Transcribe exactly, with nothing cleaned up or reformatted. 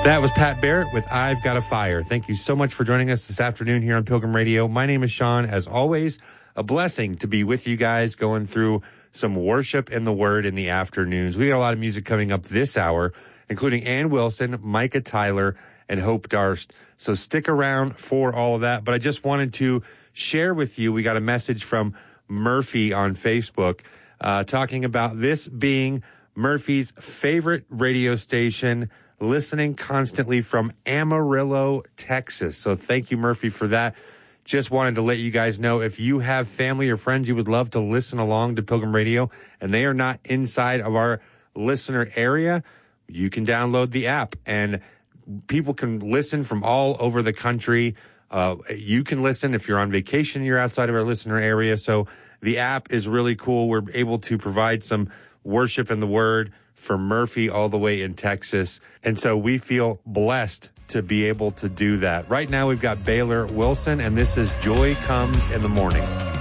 That was Pat Barrett with I've Got a Fire. Thank you so much for joining us this afternoon here on Pilgrim Radio. My name is Sean. As always, a blessing to be with you guys going through some worship in the Word in the afternoons. We got a lot of music coming up this hour, including Ann Wilson, Micah Tyler, and Hope Darst. So stick around for all of that. But I just wanted to share with you, we got a message from Murphy on Facebook uh, talking about this being Murphy's favorite radio station, listening constantly from Amarillo, Texas. So thank you, Murphy, for that. Just wanted to let you guys know if you have family or friends you would love to listen along to Pilgrim Radio and they are not inside of our listener area, you can download the app and people can listen from all over the country. Uh, you can listen if you're on vacation, you're outside of our listener area. So the app is really cool. We're able to provide some worship in the Word for Murphy all the way in Texas. And so we feel blessed to be able to do that. Right now we've got Baylor Wilson, and this is Joy Comes in the Morning.